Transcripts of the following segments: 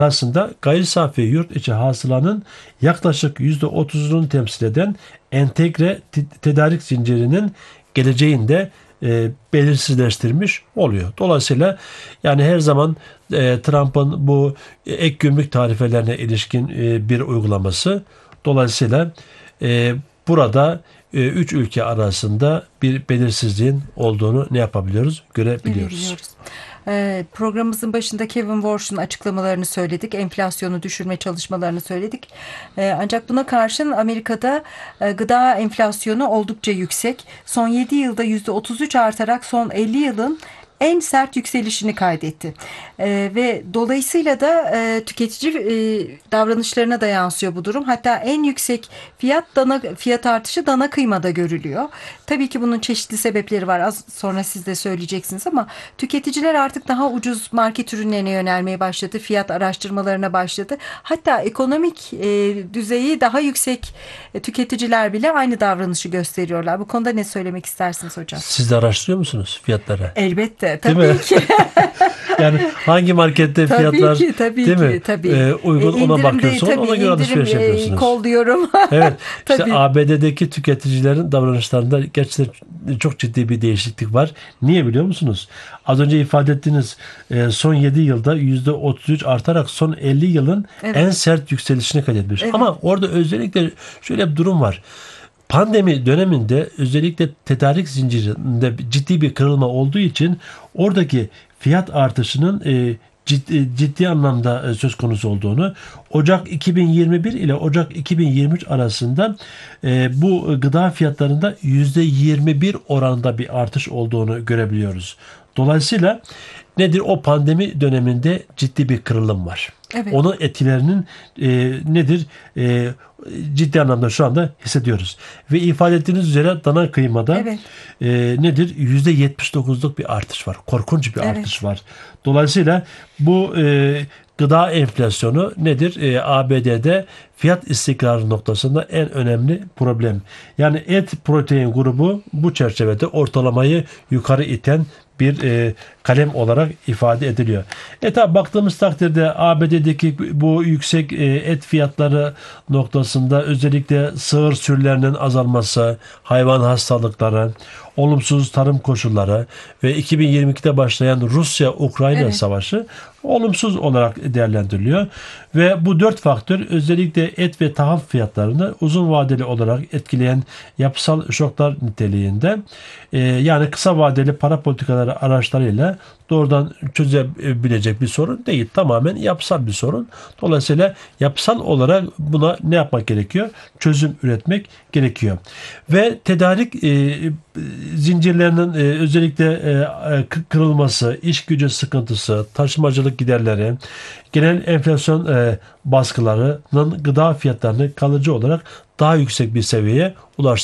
arasında gayri safi yurt içi hasılanın yaklaşık %30'unu temsil eden entegre tedarik zincirinin geleceğini de belirsizleştirmiş oluyor. Dolayısıyla yani her zaman Trump'ın bu ek gümrük tarifelerine ilişkin bir uygulaması. Dolayısıyla burada üç ülke arasında bir belirsizliğin olduğunu ne yapabiliyoruz? Görebiliyoruz. Programımızın başında Kevin Warsh'un açıklamalarını söyledik. Enflasyonu düşürme çalışmalarını söyledik. Ancak buna karşın Amerika'da gıda enflasyonu oldukça yüksek. Son 7 yılda %33 artarak son 50 yılın en sert yükselişini kaydetti. Ve dolayısıyla da tüketici davranışlarına da yansıyor bu durum. Hatta en yüksek fiyat artışı dana kıymada görülüyor. Tabii ki bunun çeşitli sebepleri var. Az sonra siz de söyleyeceksiniz ama tüketiciler artık daha ucuz market ürünlerine yönelmeye başladı. Fiyat araştırmalarına başladı. Hatta ekonomik düzeyi daha yüksek tüketiciler bile aynı davranışı gösteriyorlar. Bu konuda ne söylemek istersiniz hocam? Siz de araştırıyor musunuz fiyatları? Elbette. Tabii ki. Yani hangi markette fiyatlar tabii. Uygun ona bakıyorsunuz. Ona göre alışveriş yapıyorsunuz. Kol diyorum. Evet. İşte ABD'deki tüketicilerin davranışlarında gerçekten çok ciddi bir değişiklik var. Niye biliyor musunuz? Az önce ifade ettiğiniz son 7 yılda %33 artarak son 50 yılın en sert yükselişini kaydetmiş. Evet. Ama orada özellikle şöyle bir durum var. Pandemi döneminde özellikle tedarik zincirinde ciddi bir kırılma olduğu için oradaki fiyat artışının ciddi anlamda söz konusu olduğunu, Ocak 2021 ile Ocak 2023 arasında bu gıda fiyatlarında %21 oranında bir artış olduğunu görebiliyoruz. Dolayısıyla nedir? O pandemi döneminde ciddi bir kırılım var. Evet. Onun etkilerinin nedir? Ciddi anlamda şu anda hissediyoruz. Ve ifade ettiğiniz üzere dana kıymada nedir? %79'luk bir artış var. Korkunç bir artış var. Dolayısıyla bu gıda enflasyonu nedir? ABD'de fiyat istikrarı noktasında en önemli problem. Yani et protein grubu bu çerçevede ortalamayı yukarı iten bir kalem olarak ifade ediliyor. Tabi baktığımız takdirde ABD'deki bu yüksek et fiyatları noktasında özellikle sığır sürülerinin azalması, hayvan hastalıkları, olumsuz tarım koşulları ve 2022'de başlayan Rusya-Ukrayna savaşı olumsuz olarak değerlendiriliyor. Ve bu 4 faktör özellikle et ve tahıl fiyatlarını uzun vadeli olarak etkileyen yapısal şoklar niteliğinde, yani kısa vadeli para politikaları araçlarıyla doğrudan çözebilecek bir sorun değil. Tamamen yapısal bir sorun. Dolayısıyla yapısal olarak buna ne yapmak gerekiyor? Çözüm üretmek gerekiyor. Ve tedarik zincirlerinin özellikle kırılması, iş gücü sıkıntısı, taşımacılık giderleri, genel enflasyon baskılarının gıda fiyatlarını kalıcı olarak daha yüksek bir seviyeye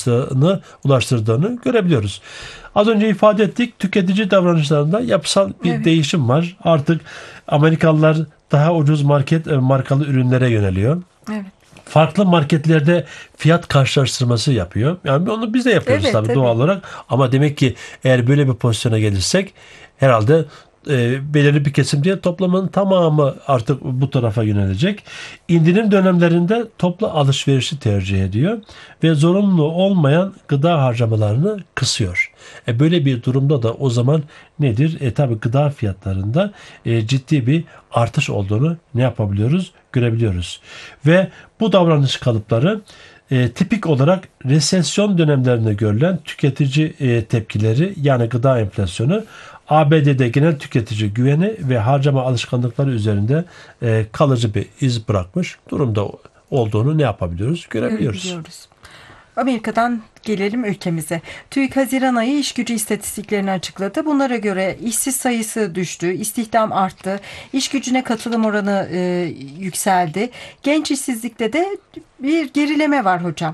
ulaştırdığını görebiliyoruz. Az önce ifade ettik, tüketici davranışlarında yapısal bir değişim var. Artık Amerikalılar daha ucuz markalı ürünlere yöneliyor. Evet. Farklı marketlerde fiyat karşılaştırması yapıyor. Yani onu biz de yapıyoruz tabii doğal olarak. Ama demek ki eğer böyle bir pozisyona gelirsek herhalde belirli bir kesim değil, toplumun tamamı artık bu tarafa yönelecek. İndirim dönemlerinde toplu alışverişi tercih ediyor ve zorunlu olmayan gıda harcamalarını kısıyor. Böyle bir durumda da o zaman nedir? Tabii gıda fiyatlarında ciddi bir artış olduğunu ne yapabiliyoruz? Görebiliyoruz. Ve bu davranış kalıpları tipik olarak resesyon dönemlerinde görülen tüketici tepkileri, yani gıda enflasyonu, ABD'de genel tüketici güveni ve harcama alışkanlıkları üzerinde kalıcı bir iz bırakmış durumda olduğunu ne yapabiliyoruz? Görebiliyoruz. Amerika'dan gelelim ülkemize. TÜİK Haziran ayı iş gücü istatistiklerini açıkladı. Bunlara göre işsiz sayısı düştü, istihdam arttı, iş gücüne katılım oranı yükseldi. Genç işsizlikte de bir gerileme var hocam.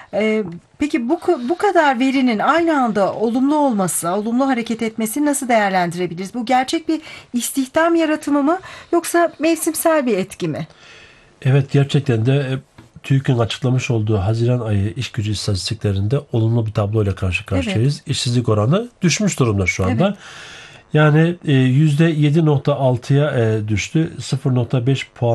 Peki bu kadar verinin aynı anda olumlu olması, olumlu hareket etmesi nasıl değerlendirebiliriz? Bu gerçek bir istihdam yaratımı mı yoksa mevsimsel bir etki mi? Evet, gerçekten de TÜİK'in açıklamış olduğu Haziran ayı iş gücü istatistiklerinde olumlu bir tabloyla karşı karşıyayız. İşsizlik oranı düşmüş durumda şu anda. Yani %7.6'ya düştü. 0.5 puan